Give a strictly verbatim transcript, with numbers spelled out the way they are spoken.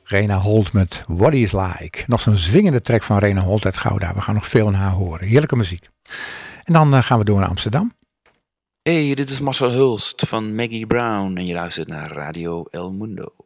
Rena Holt met What He's Like. Nog zo'n zwingende track van Rena Holt uit Gouda. We gaan nog veel naar haar horen. Heerlijke muziek. En dan uh, gaan we door naar Amsterdam. Hey, dit is Marcel Hulst van Maggie Brown en je luistert naar Radio El Mundo.